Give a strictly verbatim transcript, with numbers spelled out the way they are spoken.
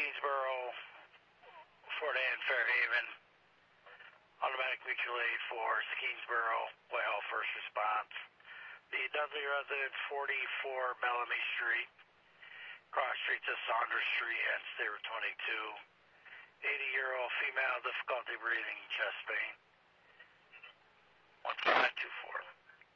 Keensboro, Fort Ann, Fairhaven. Automatic mutual aid for Keensboro, Whitehall First Response. The Dudley residence, forty-four Bellamy Street, cross street to Saunders Street and State Route twenty-two. eighty-year-old female, difficulty breathing, chest pain.